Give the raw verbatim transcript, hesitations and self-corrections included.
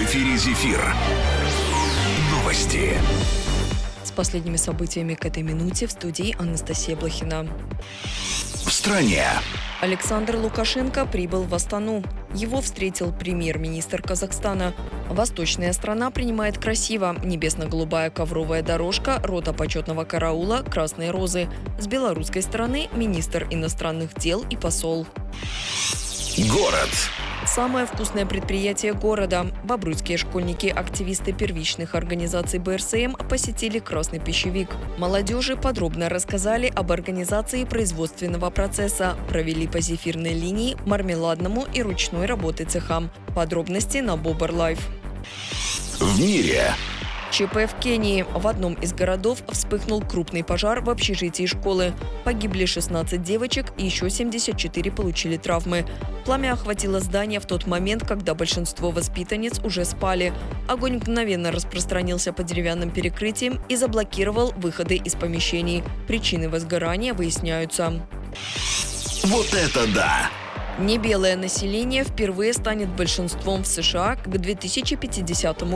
эфире «Зефир». Новости. С последними событиями к этой минуте в студии Анастасия Блохина. В стране. Александр Лукашенко прибыл в Астану. Его встретил премьер-министр Казахстана. Восточная страна принимает красиво. Небесно-голубая ковровая дорожка, рота почетного караула, красные розы. С белорусской стороны министр иностранных дел и посол. Город. Самое вкусное предприятие города. Бобруйские школьники-активисты первичных организаций бэ эр эс эм посетили Красный пищевик. Молодежи подробно рассказали об организации производственного процесса, провели по зефирной линии, мармеладному и ручной работы цехам. Подробности на Бобр Лайф. В мире. ЧП в Кении. В одном из городов вспыхнул крупный пожар в общежитии школы. Погибли шестнадцать девочек и еще семьдесят четыре получили травмы. Пламя охватило здание в тот момент, когда большинство воспитанниц уже спали. Огонь мгновенно распространился по деревянным перекрытиям и заблокировал выходы из помещений. Причины возгорания выясняются. Вот это да! Небелое население впервые станет большинством в США к две тысячи пятидесятому